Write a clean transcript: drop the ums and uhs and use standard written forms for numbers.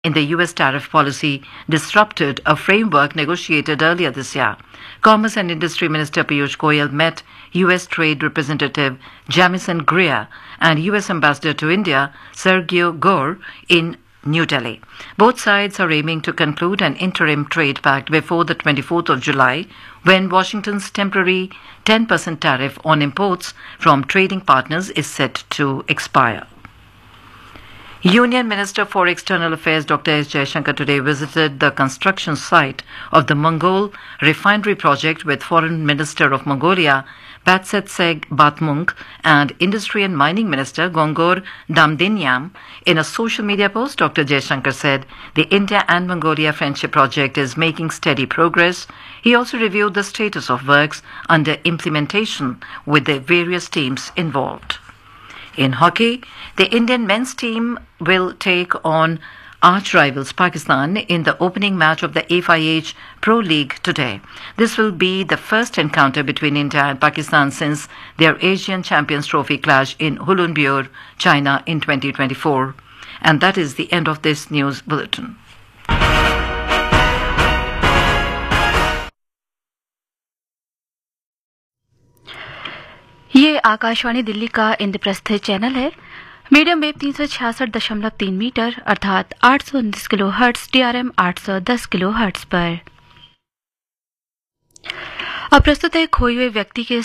in the U.S. tariff policy disrupted a framework negotiated earlier this year. Commerce and Industry Minister Piyush Goyal met U.S. Trade Representative Jamieson Greer and U.S. Ambassador to India Sergio Gore in New Delhi. Both sides are aiming to conclude an interim trade pact before the 24th of July, when Washington's temporary 10% tariff on imports from trading partners is set to expire. Union Minister for External Affairs Dr. S. Jaishankar today visited the construction site of the Mongol refinery project with Foreign Minister of Mongolia Patsetseg Batmung and Industry and Mining Minister Gongor Damdinyam. In a social media post, Dr. Jaishankar said the India and Mongolia Friendship Project is making steady progress. He also reviewed the status of works under implementation with the various teams involved. In hockey, the Indian men's team will take on arch rivals Pakistan in the opening match of the FIH Pro League today. This will be the first encounter between India and Pakistan since their Asian Champions Trophy clash in Hulunbuir, China in 2024. And that is the end of this news bulletin. ये आकाशवाणी दिल्ली का Indraprastha channel है। Medium wave 366.3 metre अर्थात 819 kilo hertz, DRM 810 kilo hertz पर। अब प्रस्तुत है खोए हुए व्यक्ति के